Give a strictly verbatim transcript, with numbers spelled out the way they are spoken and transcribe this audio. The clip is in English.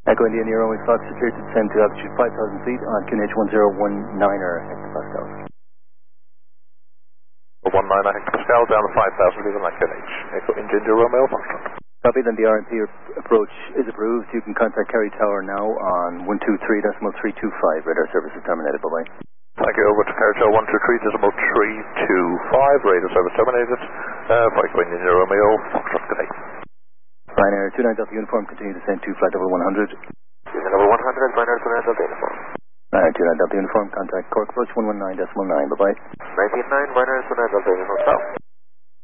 Echo India Near Runway Fox, cleared to descend to altitude five thousand feet on Q N H one zero one niner hectopascals. one niner hectopascal down to five thousand feet on Q N H. Echo India India Romeo Foxtrot. Copy, then the R M P approach is approved. You can contact Kerry Tower now on one two three decimal three two five. Radar service is terminated. Bye-bye. Thank you. Over to Kerry Tower one two three decimal three two five. Radar service terminated. Uh, for Echo India India Romeo Foxtrot. Good day. Ryanair two nine Delta Uniform, continue to descend to flight level one hundred. Flight level one hundred, Ryanair two nine Delta Uniform. Ryanair two nine Delta Uniform, contact Cork approach one one nine decimal nine. Bye-bye. nineteen nine, Ryanair two nine Delta Uniform. South.